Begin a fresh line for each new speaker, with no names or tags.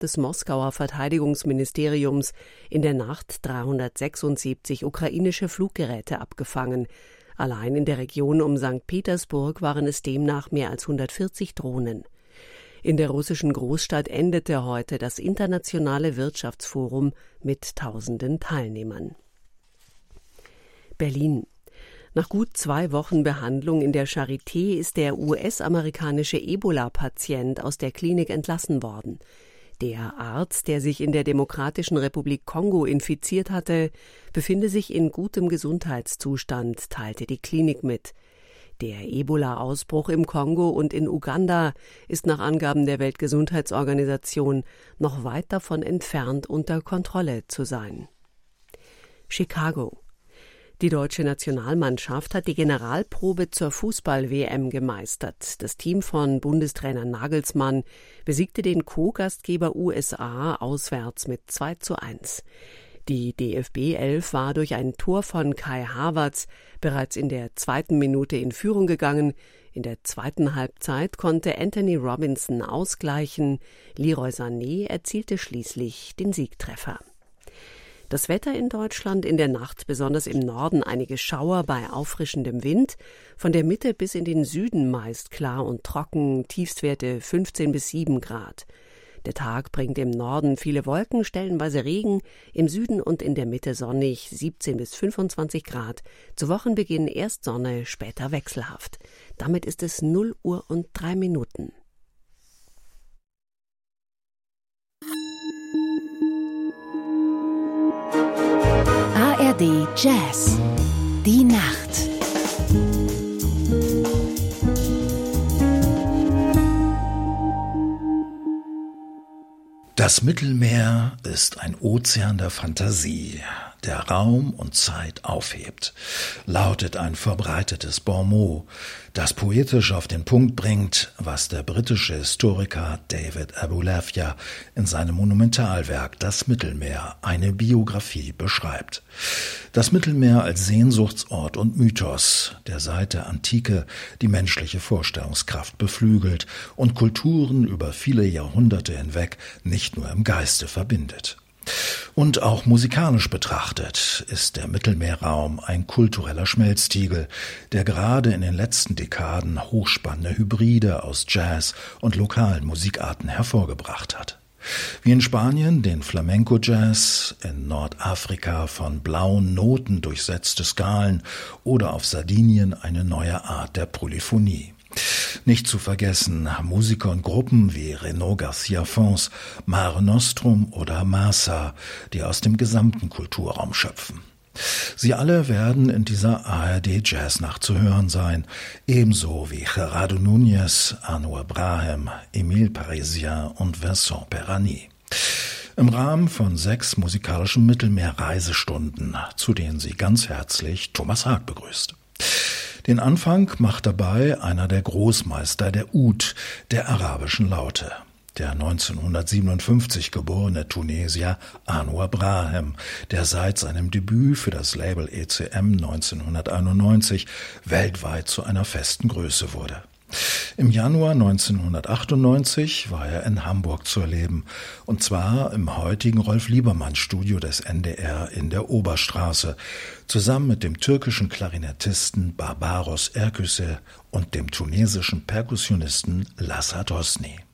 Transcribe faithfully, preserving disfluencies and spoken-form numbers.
des Moskauer Verteidigungsministeriums in der Nacht dreihundertsechsundsiebzig ukrainische Fluggeräte abgefangen. Allein in der Region um Sankt Petersburg waren es demnach mehr als hundertvierzig Drohnen. In der russischen Großstadt endete heute das Internationale Wirtschaftsforum mit tausenden Teilnehmern. Berlin. Nach gut zwei Wochen Behandlung in der Charité ist der U S-amerikanische Ebola-Patient aus der Klinik entlassen worden. Der Arzt, der sich in der Demokratischen Republik Kongo infiziert hatte, befinde sich in gutem Gesundheitszustand, teilte die Klinik mit. Der Ebola-Ausbruch im Kongo und in Uganda ist nach Angaben der Weltgesundheitsorganisation noch weit davon entfernt, unter Kontrolle zu sein. Chicago. Die deutsche Nationalmannschaft hat die Generalprobe zur Fußball-W M gemeistert. Das Team von Bundestrainer Nagelsmann besiegte den Co-Gastgeber U S A auswärts mit zwei zu eins. Die D F B elf war durch ein Tor von Kai Havertz bereits in der zweiten Minute in Führung gegangen. In der zweiten Halbzeit konnte Anthony Robinson ausgleichen. Leroy Sané erzielte schließlich den Siegtreffer. Das Wetter in Deutschland in der Nacht, besonders im Norden einige Schauer bei auffrischendem Wind, von der Mitte bis in den Süden meist klar und trocken, Tiefstwerte fünfzehn bis sieben Grad. Der Tag bringt im Norden viele Wolken, stellenweise Regen, im Süden und in der Mitte sonnig, siebzehn bis fünfundzwanzig Grad. Zu Wochenbeginn erst Sonne, später wechselhaft. Damit ist es null Uhr und drei Minuten.
A R D Jazz. Die Nacht.
Das Mittelmeer ist ein Ozean der Fantasie, der Raum und Zeit aufhebt, lautet ein verbreitetes Bonmot, das poetisch auf den Punkt bringt, was der britische Historiker David Abulafia in seinem Monumentalwerk Das Mittelmeer, eine Biografie beschreibt. Das Mittelmeer als Sehnsuchtsort und Mythos, der seit der Antike die menschliche Vorstellungskraft beflügelt und Kulturen über viele Jahrhunderte hinweg nicht nur im Geiste verbindet. Und auch musikalisch betrachtet ist der Mittelmeerraum ein kultureller Schmelztiegel, der gerade in den letzten Dekaden hochspannende Hybride aus Jazz und lokalen Musikarten hervorgebracht hat. Wie in Spanien den Flamenco-Jazz, in Nordafrika von blauen Noten durchsetzte Skalen oder auf Sardinien eine neue Art der Polyphonie. Nicht zu vergessen Musiker und Gruppen wie Renaud Garcia Fons, Mare Nostrum oder Massa, die aus dem gesamten Kulturraum schöpfen. Sie alle werden in dieser A R D Jazznacht zu hören sein, ebenso wie Gerardo Núñez, Anouar Brahim, Emile Parisien und Vincent Perani. Im Rahmen von sechs musikalischen Mittelmeer-Reisestunden, zu denen sie ganz herzlich Thomas Haag begrüßt. Den Anfang macht dabei einer der Großmeister der Oud, der arabischen Laute. Der neunzehnhundertsiebenundfünfzig geborene Tunesier Anouar Brahim, der seit seinem Debüt für das Label E C M neunzehnhunderteinundneunzig weltweit zu einer festen Größe wurde. Im Januar neunzehnhundertachtundneunzig war er in Hamburg zu erleben, und zwar im heutigen Rolf-Liebermann-Studio des N D R in der Oberstraße, zusammen mit dem türkischen Klarinettisten Barbaros Erküse und dem tunesischen Perkussionisten Lassat Hosni.